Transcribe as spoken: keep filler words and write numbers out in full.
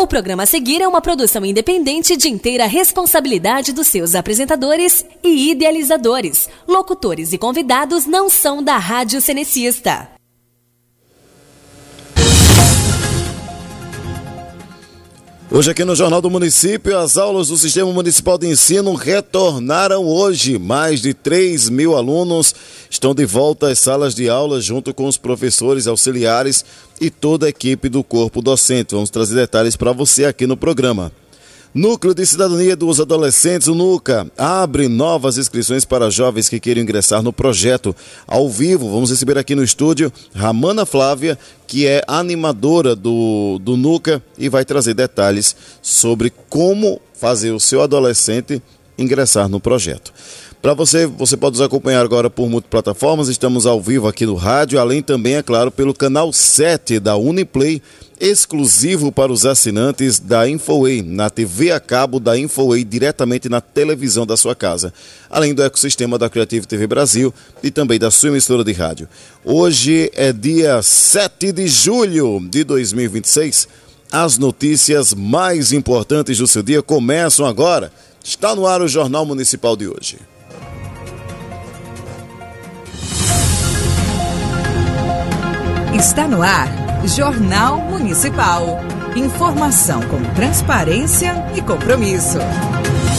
O programa a seguir é uma produção independente de inteira responsabilidade dos seus apresentadores e idealizadores. Locutores e convidados não são da Rádio Cenecista. Hoje aqui no Jornal do Município, as aulas do Sistema Municipal de Ensino retornaram hoje. Mais de três mil alunos estão de volta às salas de aula junto com os professores auxiliares e toda a equipe do corpo docente. Vamos trazer detalhes para você aqui no programa. Núcleo de Cidadania dos Adolescentes, o NUCA, abre novas inscrições para jovens que queiram ingressar no projeto. Ao vivo, vamos receber aqui no estúdio Ramana Flávia, que é animadora do, do NUCA e vai trazer detalhes sobre como fazer o seu adolescente ingressar no projeto. Para você, você pode nos acompanhar agora por multiplataformas, estamos ao vivo aqui no rádio, além também, é claro, pelo canal sete da Uniplay, exclusivo para os assinantes da Infoway, na T V a cabo da Infoway, diretamente na televisão da sua casa, além do ecossistema da Creative T V Brasil e também da sua emissora de rádio. Hoje é dia sete de julho de dois mil e vinte e seis, as notícias mais importantes do seu dia começam agora. Está no ar o Jornal Municipal de hoje. Está no ar, Jornal Municipal. Informação com transparência e compromisso.